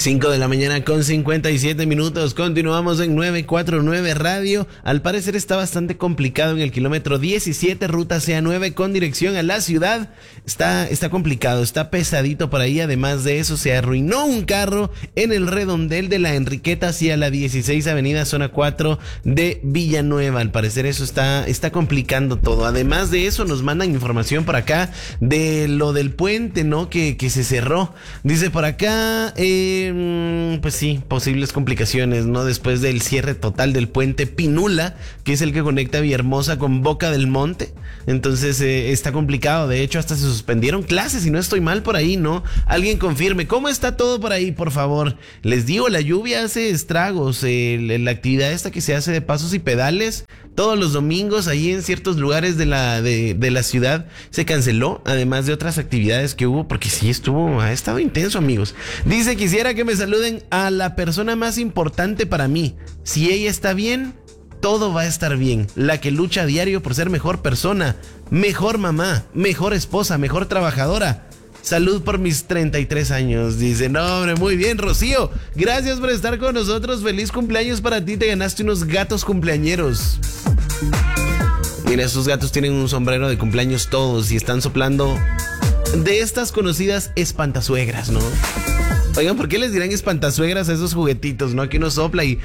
5 de la mañana con 57 minutos. Continuamos en 949 Radio. Al parecer está bastante complicado en el kilómetro 17, ruta CA9 con dirección a la ciudad. Está complicado, está pesadito por ahí. Además de eso, se arruinó un carro en el redondel de la Enriqueta hacia la 16 Avenida, zona 4 de Villanueva. Al parecer eso está complicando todo. Además de eso, nos mandan información por acá de lo del puente, ¿no? Que se cerró. Dice por acá, pues sí, posibles complicaciones, ¿no? Después del cierre total del puente Pinula, que es el que conecta Villahermosa con Boca del Monte. Entonces está complicado. De hecho, hasta se suspendieron clases, si no estoy mal por ahí, ¿no? Alguien confirme, ¿cómo está todo por ahí, por favor? Les digo, la lluvia hace estragos. La actividad esta que se hace de pasos y pedales todos los domingos ahí en ciertos lugares de la ciudad se canceló, además de otras actividades que hubo, porque sí ha estado intenso, amigos. Dice, quisiera que me saluden a la persona más importante para mí. Si ella está bien, todo va a estar bien. La que lucha a diario por ser mejor persona, mejor mamá, mejor esposa, mejor trabajadora. Salud por mis 33 años. Dice, no, hombre, muy bien, Rocío. Gracias por estar con nosotros. Feliz cumpleaños para ti. Te ganaste unos gatos cumpleañeros. Mira, esos gatos tienen un sombrero de cumpleaños todos y están soplando de estas conocidas espantasuegras, ¿no? Oigan, ¿por qué les dirán espantasuegras a esos juguetitos, no? Que uno sopla y...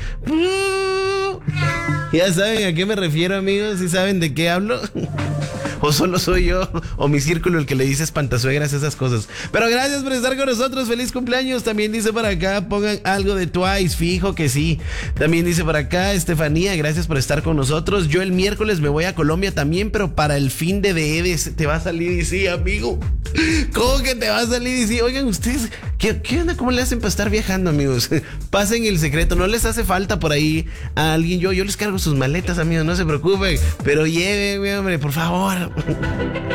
Ya saben a qué me refiero, amigos. ¿Sí saben de qué hablo? O solo soy yo o mi círculo el que le dice espantasuegras, esas cosas. Pero gracias por estar con nosotros. Feliz cumpleaños. También dice por acá, pongan algo de Twice, fijo que sí. También dice por acá, Estefanía, gracias por estar con nosotros. Yo el miércoles me voy a Colombia también, pero para el fin de Edes te va a salir y sí, amigo. ¿Cómo que te va a salir y sí? Oigan, ustedes, ¿qué onda? ¿Cómo le hacen para estar viajando, amigos? Pasen el secreto, no les hace falta por ahí a alguien. Yo les cargo sus maletas, amigos, no se preocupen, pero llévenme, hombre, por favor.